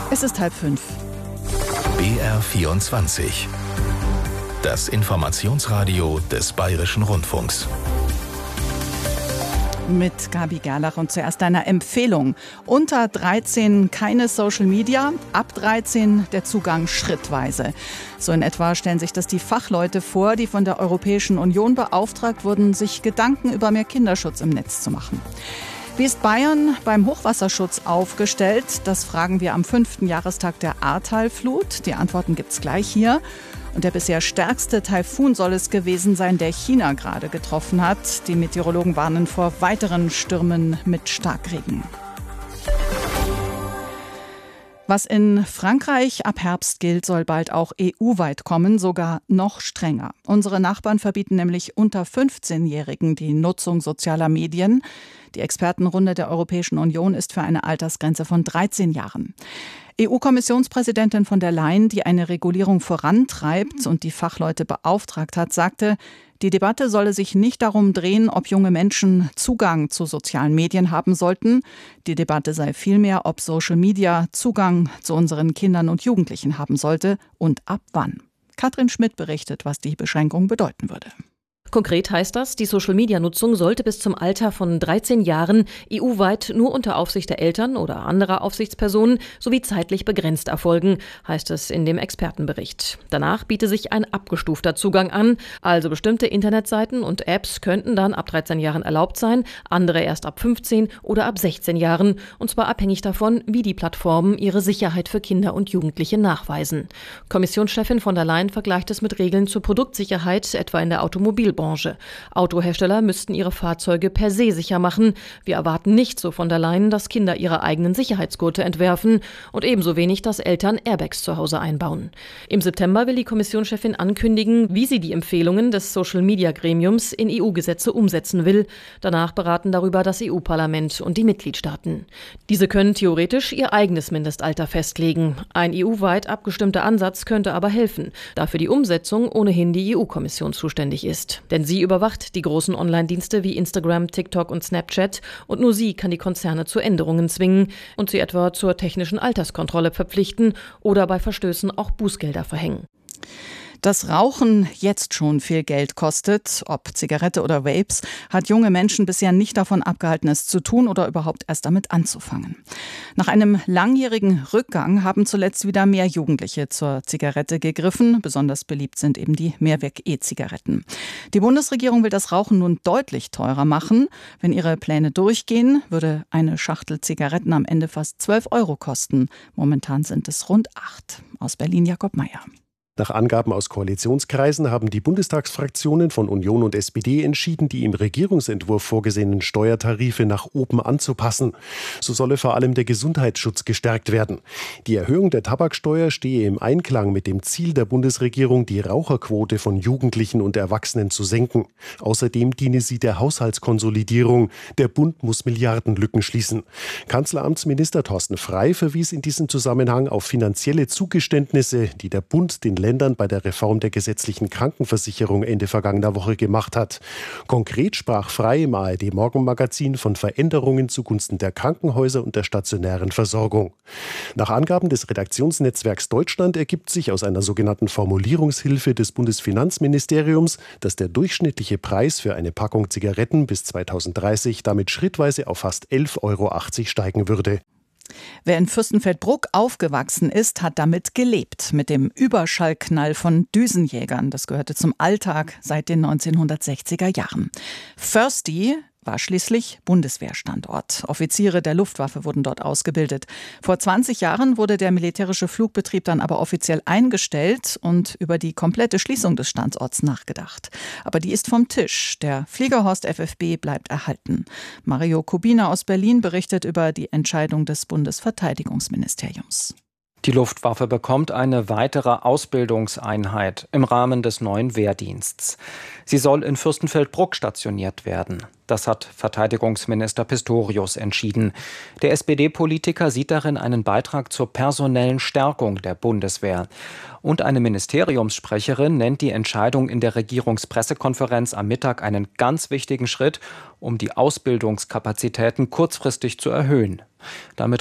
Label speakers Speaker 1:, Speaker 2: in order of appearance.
Speaker 1: Es ist 4:30.
Speaker 2: BR24. Das Informationsradio des Bayerischen Rundfunks.
Speaker 1: Mit Gabi Gerlach und zuerst einer Empfehlung. Unter 13 keine Social Media, ab 13 der Zugang schrittweise. So in etwa stellen sich das die Fachleute vor, die von der Europäischen Union beauftragt wurden, sich Gedanken über mehr Kinderschutz im Netz zu machen. Wie ist Bayern beim Hochwasserschutz aufgestellt? Das fragen wir am 5. Jahrestag der Ahrtal-Flut. Die Antworten gibt's gleich hier. Und der bisher stärkste Taifun soll es gewesen sein, der China gerade getroffen hat. Die Meteorologen warnen vor weiteren Stürmen mit Starkregen. Was in Frankreich ab Herbst gilt, soll bald auch EU-weit kommen, sogar noch strenger. Unsere Nachbarn verbieten nämlich unter 15-Jährigen die Nutzung sozialer Medien. Die Expertenrunde der Europäischen Union ist für eine Altersgrenze von 13 Jahren. EU-Kommissionspräsidentin von der Leyen, die eine Regulierung vorantreibt und die Fachleute beauftragt hat, sagte, die Debatte solle sich nicht darum drehen, ob junge Menschen Zugang zu sozialen Medien haben sollten. Die Debatte sei vielmehr, ob Social Media Zugang zu unseren Kindern und Jugendlichen haben sollte und ab wann. Katrin Schmidt berichtet, was die Beschränkung bedeuten würde.
Speaker 3: Konkret heißt das, die Social-Media-Nutzung sollte bis zum Alter von 13 Jahren EU-weit nur unter Aufsicht der Eltern oder anderer Aufsichtspersonen sowie zeitlich begrenzt erfolgen, heißt es in dem Expertenbericht. Danach biete sich ein abgestufter Zugang an, also bestimmte Internetseiten und Apps könnten dann ab 13 Jahren erlaubt sein, andere erst ab 15 oder ab 16 Jahren, und zwar abhängig davon, wie die Plattformen ihre Sicherheit für Kinder und Jugendliche nachweisen. Kommissionschefin von der Leyen vergleicht es mit Regeln zur Produktsicherheit, etwa in der Automobilbranche. Autohersteller müssten ihre Fahrzeuge per se sicher machen. Wir erwarten nicht, so von der Leyen, dass Kinder ihre eigenen Sicherheitsgurte entwerfen und ebenso wenig, dass Eltern Airbags zu Hause einbauen. Im September will die Kommissionschefin ankündigen, wie sie die Empfehlungen des Social-Media-Gremiums in EU-Gesetze umsetzen will. Danach beraten darüber das EU-Parlament und die Mitgliedstaaten. Diese können theoretisch ihr eigenes Mindestalter festlegen. Ein EU-weit abgestimmter Ansatz könnte aber helfen, da für die Umsetzung ohnehin die EU-Kommission zuständig ist. Denn sie überwacht die großen Online-Dienste wie Instagram, TikTok und Snapchat und nur sie kann die Konzerne zu Änderungen zwingen und sie etwa zur technischen Alterskontrolle verpflichten oder bei Verstößen auch Bußgelder verhängen.
Speaker 1: Dass Rauchen jetzt schon viel Geld kostet, ob Zigarette oder Vapes, hat junge Menschen bisher nicht davon abgehalten, es zu tun oder überhaupt erst damit anzufangen. Nach einem langjährigen Rückgang haben zuletzt wieder mehr Jugendliche zur Zigarette gegriffen. Besonders beliebt sind eben die Mehrweg-E-Zigaretten. Die Bundesregierung will das Rauchen nun deutlich teurer machen. Wenn ihre Pläne durchgehen, würde eine Schachtel Zigaretten am Ende fast 12 € kosten. Momentan sind es rund 8. Aus Berlin Jakob Meyer.
Speaker 4: Nach Angaben aus Koalitionskreisen haben die Bundestagsfraktionen von Union und SPD entschieden, die im Regierungsentwurf vorgesehenen Steuertarife nach oben anzupassen. So solle vor allem der Gesundheitsschutz gestärkt werden. Die Erhöhung der Tabaksteuer stehe im Einklang mit dem Ziel der Bundesregierung, die Raucherquote von Jugendlichen und Erwachsenen zu senken. Außerdem diene sie der Haushaltskonsolidierung. Der Bund muss Milliardenlücken schließen. Kanzleramtsminister Thorsten Frey verwies in diesem Zusammenhang auf finanzielle Zugeständnisse, die der Bund den Ländern bei der Reform der gesetzlichen Krankenversicherung Ende vergangener Woche gemacht hat. Konkret sprach Frey im ARD-Morgenmagazin von Veränderungen zugunsten der Krankenhäuser und der stationären Versorgung. Nach Angaben des Redaktionsnetzwerks Deutschland ergibt sich aus einer sogenannten Formulierungshilfe des Bundesfinanzministeriums, dass der durchschnittliche Preis für eine Packung Zigaretten bis 2030 damit schrittweise auf fast 11,80 € steigen würde.
Speaker 1: Wer in Fürstenfeldbruck aufgewachsen ist, hat damit gelebt, mit dem Überschallknall von Düsenjägern. Das gehörte zum Alltag seit den 1960er Jahren. Försti war schließlich Bundeswehrstandort. Offiziere der Luftwaffe wurden dort ausgebildet. Vor 20 Jahren wurde der militärische Flugbetrieb dann aber offiziell eingestellt und über die komplette Schließung des Standorts nachgedacht. Aber die ist vom Tisch. Der Fliegerhorst FFB bleibt erhalten. Mario Kubina aus Berlin berichtet über die Entscheidung des Bundesverteidigungsministeriums.
Speaker 5: Die Luftwaffe bekommt eine weitere Ausbildungseinheit im Rahmen des neuen Wehrdiensts. Sie soll in Fürstenfeldbruck stationiert werden. Das hat Verteidigungsminister Pistorius entschieden. Der SPD-Politiker sieht darin einen Beitrag zur personellen Stärkung der Bundeswehr. Und eine Ministeriumssprecherin nennt die Entscheidung in der Regierungspressekonferenz am Mittag einen ganz wichtigen Schritt, um die Ausbildungskapazitäten kurzfristig zu erhöhen. Damit